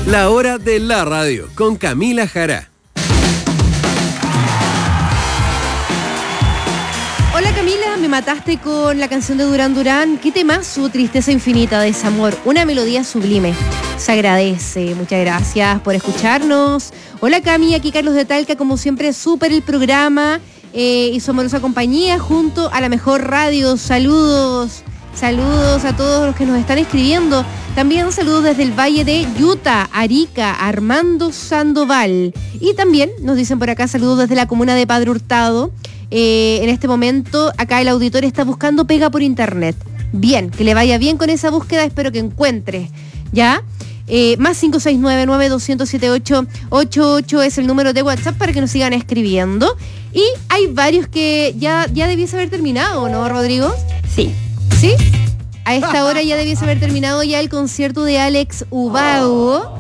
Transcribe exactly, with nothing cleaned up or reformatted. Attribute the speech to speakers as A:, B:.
A: La hora de la radio con Camila Jara.
B: Hola Camila, me mataste con la canción de Durán Durán. ¿Qué temazo? Tristeza infinita, desamor. Una melodía sublime. Se agradece. Muchas gracias por escucharnos. Hola Cami, aquí Carlos de Talca, como siempre, súper el programa eh, y su amorosa compañía junto a la mejor radio. Saludos. Saludos a todos los que nos están escribiendo. También saludos desde el Valle de Utah, Arica, Armando Sandoval. Y también nos dicen por acá saludos desde la comuna de Padre Hurtado. Eh, en este momento acá el auditor está buscando pega por internet. Bien, que le vaya bien con esa búsqueda, espero que encuentre. ¿Ya? Eh, más cinco seis nueve, nueve dos cero siete ocho ocho ocho es el número de WhatsApp para que nos sigan escribiendo. Y hay varios que ya, ya debiese haber terminado, ¿no, Rodrigo?
C: Sí.
B: ¿Sí? A esta hora ya debiese haber terminado ya el concierto de Alex Ubago.